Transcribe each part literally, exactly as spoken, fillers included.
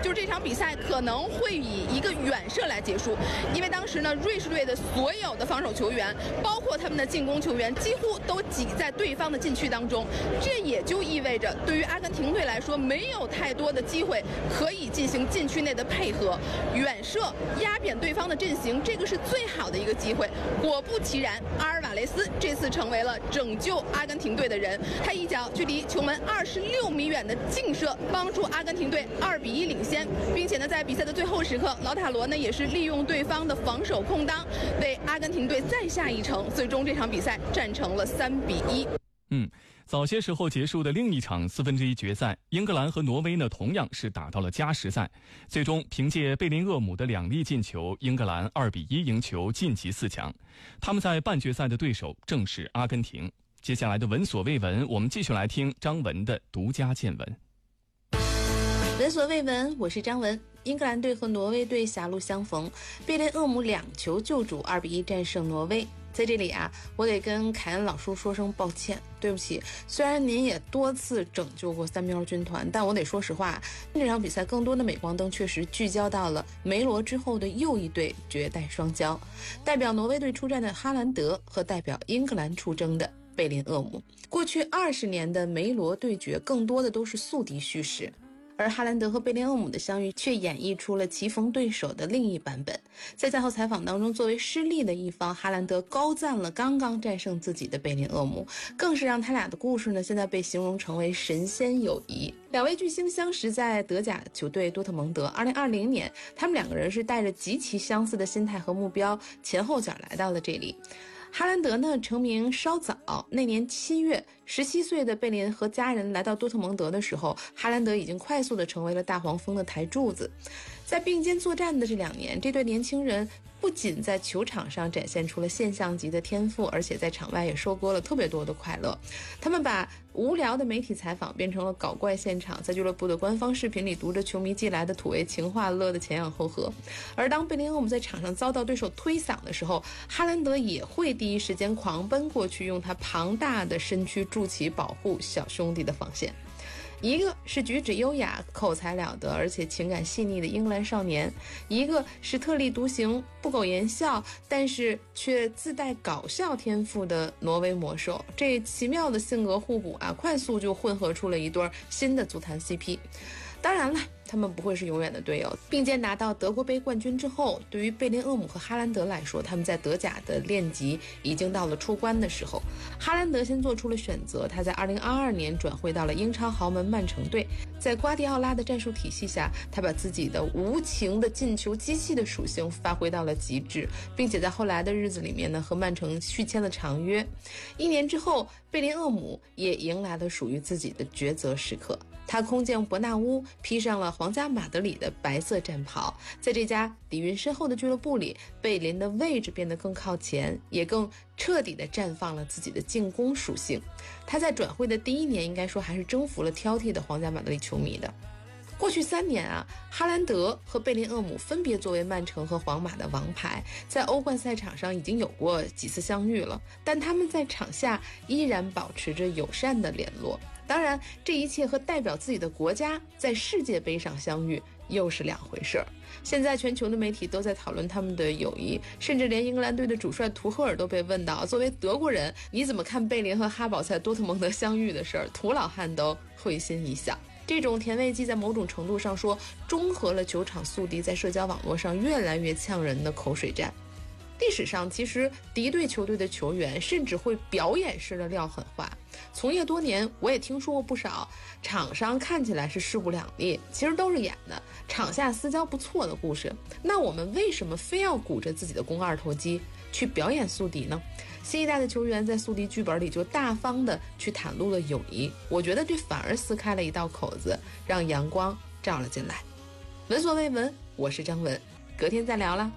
就是这场比赛可能会以一个远射来结束，因为当时呢，瑞士队的所有的防守球员，包括他们的进攻球员，几乎都挤在对方的禁区当中。这也就意味着，对于阿根廷队来说，没有太多的机会可以进行禁区内的配合，远射压扁对方的阵型，这个是最好的一个机会。果不其然，阿尔瓦雷斯这次成为了拯救阿根廷队的人，他一脚距离球门二十六米远的劲射，帮助阿根廷队二比一领先，并且呢，在比赛的最后时刻，劳塔罗呢也是利用对方的防守空当，为阿根廷队再下一城，最终这场比赛战成了三比一。 嗯，早些时候结束的另一场四分之一决赛，英格兰和挪威呢同样是打到了加时赛，最终凭借贝林厄姆的两粒进球，英格兰二比一赢球晋级四强。他们在半决赛的对手正是阿根廷。接下来的闻所未闻，我们继续来听张文的独家见闻。 闻所未闻，我是张文。英格兰队和挪威队狭路相逢，贝林厄姆两球救主，二比一战胜挪威。在这里啊，我得跟凯恩老叔说声抱歉，对不起。虽然您也多次拯救过三喵军团，但我得说实话，这场比赛更多的镁光灯确实聚焦到了梅罗之后的又一对绝代双骄，代表挪威队出战的哈兰德和代表英格兰出征的贝林厄姆。过去二十年的梅罗对决更多的都是宿敌叙事，而哈兰德和贝林厄姆的相遇却演绎出了棋逢对手的另一版本。在赛后采访当中，作为失利的一方，哈兰德高赞了刚刚战胜自己的贝林厄姆，更是让他俩的故事呢，现在被形容成为神仙友谊。两位巨星相识在德甲球队多特蒙德，二零二零年，他们两个人是带着极其相似的心态和目标，前后脚来到了这里。哈兰德呢成名稍早，那年七月，十七岁的贝林和家人来到多特蒙德的时候，哈兰德已经快速的成为了大黄蜂的台柱子。在并肩作战的这两年，这对年轻人不仅在球场上展现出了现象级的天赋，而且在场外也收割了特别多的快乐。他们把无聊的媒体采访变成了搞怪现场，在俱乐部的官方视频里读着球迷寄来的土味情话，乐得前仰后合。而当贝林厄姆在场上遭到对手推搡的时候，哈兰德也会第一时间狂奔过去，用他庞大的身躯筑起保护小兄弟的防线。一个是举止优雅、口才了得而且情感细腻的英格兰少年，一个是特立独行、不苟言笑但是却自带搞笑天赋的挪威魔兽。这奇妙的性格互补啊，快速就混合出了一对新的足坛 C P。当然了，他们不会是永远的队友。并肩拿到德国杯冠军之后，对于贝林厄姆和哈兰德来说，他们在德甲的练级已经到了出关的时候。哈兰德先做出了选择，他在二零二二年转会到了英超豪门曼城队。在瓜迪奥拉的战术体系下，他把自己的无情的进球机器的属性发挥到了极致，并且在后来的日子里面呢，和曼城续签了长约。一年之后，贝林厄姆也迎来了属于自己的抉择时刻。他空降伯纳乌，披上了皇家马德里的白色战袍。在这家底蕴深厚的俱乐部里，贝林的位置变得更靠前，也更彻底地绽放了自己的进攻属性。他在转会的第一年，应该说还是征服了挑剔的皇家马德里球迷的。过去三年啊，哈兰德和贝林厄姆分别作为曼城和皇马的王牌，在欧冠赛场上已经有过几次相遇了，但他们在场下依然保持着友善的联络。当然，这一切和代表自己的国家在世界杯上相遇又是两回事儿。现在全球的媒体都在讨论他们的友谊，甚至连英格兰队的主帅图赫尔都被问到，作为德国人，你怎么看贝林和哈堡在多特蒙德相遇的事儿？图老汉都会心一笑。这种甜味剂在某种程度上说，中和了球场宿敌在社交网络上越来越呛人的口水战。历史上，其实敌对球队的球员甚至会表演式的撂狠话。从业多年，我也听说过不少场上看起来是势不两立，其实都是演的，场下私交不错的故事。那我们为什么非要鼓着自己的肱二头肌去表演宿敌呢？新一代的球员在宿敌剧本里就大方的去袒露了友谊，我觉得这反而撕开了一道口子，让阳光照了进来。闻所未闻，我是张文，隔天再聊啦。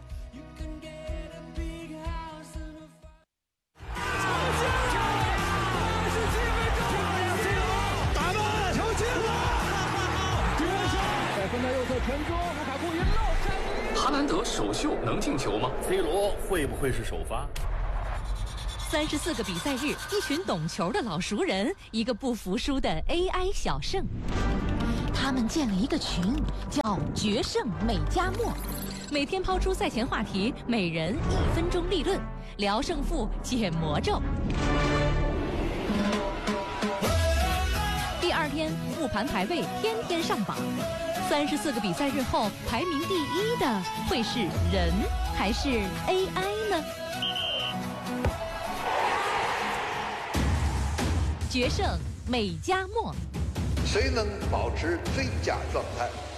哈兰德首秀能进球吗 ？C 罗会不会是首发？ 三十四个比赛日，一群懂球的老熟人，一个不服输的 A I 小胜。 他们建了一个群，叫“决胜美加墨”，每天抛出赛前话题，每人一分钟立论，聊胜负，解魔咒。第二天复盘排位，天天上榜。三十四个比赛日后，排名第一的会是人还是 A I 呢？决胜美加墨， 谁能保持最佳状态？